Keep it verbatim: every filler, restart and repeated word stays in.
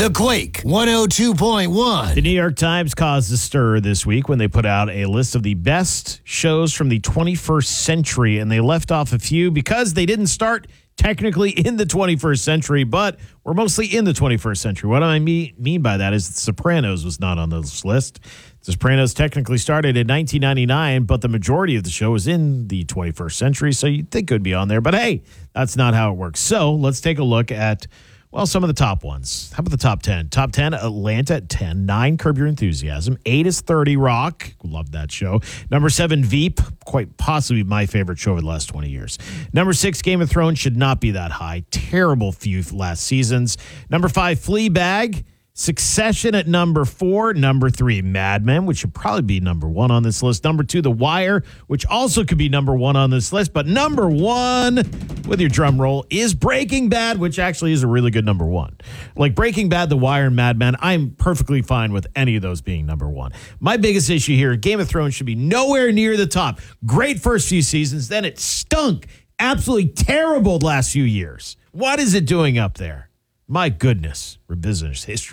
The Quake one oh two point one. The New York Times caused a stir this week when they put out a list of the best shows from the twenty-first century, and they left off a few because they didn't start technically in the twenty-first century, but we're mostly in the twenty-first century. What I mean, mean by that is The Sopranos was not on this list. The Sopranos technically started in nineteen ninety-nine, but the majority of the show was in the twenty-first century, so you'd think it would be on there. But hey, that's not how it works. So let's take a look at, well, some of the top ones. How about the top ten? Top ten, Atlanta at ten. nine, Curb Your Enthusiasm. eight is thirty Rock. Love that show. Number seven, Veep. Quite possibly my favorite show of the last twenty years. Number six, Game of Thrones. Should not be that high. Terrible few last seasons. Number five, Fleabag. Succession at number four. Number three, Mad Men, which should probably be number one on this list. Number two, The Wire, which also could be number one on this list. But number one, with your drum roll, is Breaking Bad, which actually is a really good number one. Like Breaking Bad, The Wire, and Mad Men, I'm perfectly fine with any of those being number one. My biggest issue here, Game of Thrones should be nowhere near the top. Great first few seasons, then it stunk. Absolutely terrible the last few years. What is it doing up there? My goodness, revisionist history.